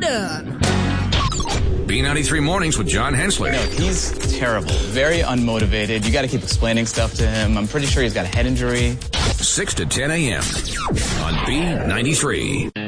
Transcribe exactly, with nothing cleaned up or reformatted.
ten. B ninety-three Mornings with John Hensler. No, he's terrible. Very unmotivated. You got to keep explaining stuff to him. I'm pretty sure he's got a head injury. six to ten a.m. on B ninety-three.